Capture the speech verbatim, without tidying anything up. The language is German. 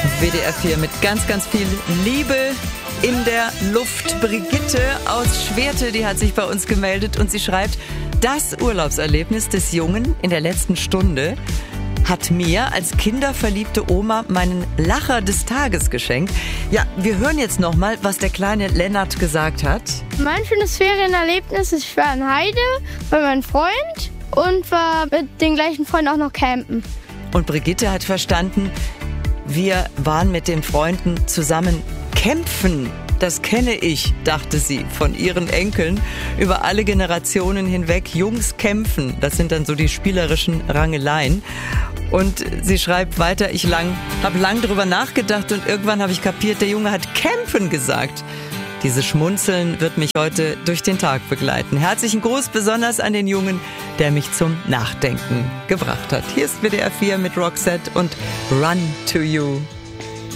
W D R vier mit ganz, ganz viel Liebe in der Luft. Brigitte aus Schwerte, die hat sich bei uns gemeldet und sie schreibt, das Urlaubserlebnis des Jungen in der letzten Stunde hat mir als kinderverliebte Oma meinen Lacher des Tages geschenkt. Ja, wir hören jetzt nochmal, was der kleine Lennart gesagt hat. Mein schönes Ferienerlebnis ist, ich war in Heide bei meinem Freund und war mit den gleichen Freunden auch noch campen. Und Brigitte hat verstanden, wir waren mit den Freunden zusammen kämpfen. Das kenne ich, dachte sie, von ihren Enkeln. Über alle Generationen hinweg Jungs kämpfen. Das sind dann so die spielerischen Rangeleien. Und sie schreibt weiter, ich lang, habe lang drüber nachgedacht und irgendwann habe ich kapiert, der Junge hat kämpfen gesagt. Dieses Schmunzeln wird mich heute durch den Tag begleiten. Herzlichen Gruß besonders an den Jungen, der mich zum Nachdenken gebracht hat. Hier ist W D R vier mit Roxette und Run to You.